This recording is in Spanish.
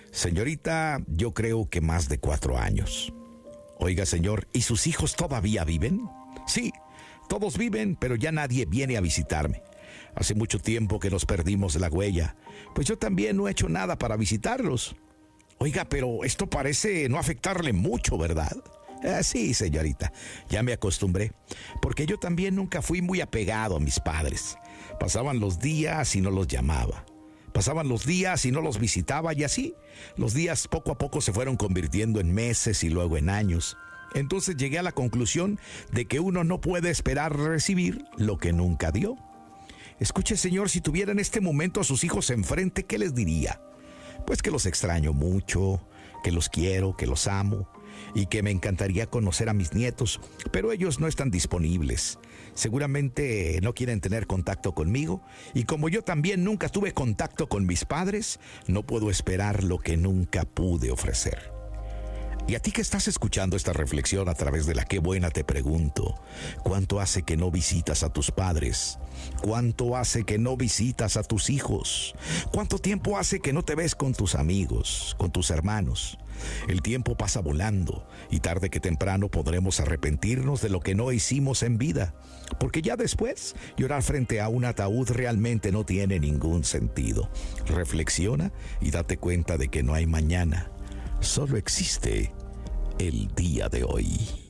Señorita, yo creo que más de 4 años. Oiga, señor, ¿y sus hijos todavía viven? Sí, todos viven, pero ya nadie viene a visitarme. Hace mucho tiempo que nos perdimos la huella, pues yo también no he hecho nada para visitarlos. Oiga, pero esto parece no afectarle mucho, ¿verdad? Sí, señorita, ya me acostumbré, porque yo también nunca fui muy apegado a mis padres. Pasaban los días y no los llamaba. Pasaban los días y no los visitaba, y así los días poco a poco se fueron convirtiendo en meses y luego en años. Entonces llegué a la conclusión de que uno no puede esperar recibir lo que nunca dio. Escuche, señor, si tuviera en este momento a sus hijos enfrente, ¿qué les diría? Pues que los extraño mucho, que los quiero, que los amo y que me encantaría conocer a mis nietos, pero ellos no están disponibles. Seguramente no quieren tener contacto conmigo, y como yo también nunca tuve contacto con mis padres, no puedo esperar lo que nunca pude ofrecer. Y a ti que estás escuchando esta reflexión a través de la Qué Buena, te pregunto, ¿cuánto hace que no visitas a tus padres? ¿Cuánto hace que no visitas a tus hijos? ¿Cuánto tiempo hace que no te ves con tus amigos, con tus hermanos? El tiempo pasa volando y tarde que temprano podremos arrepentirnos de lo que no hicimos en vida, porque ya después llorar frente a un ataúd realmente no tiene ningún sentido. Reflexiona y date cuenta de que no hay mañana. Solo existe el día de hoy.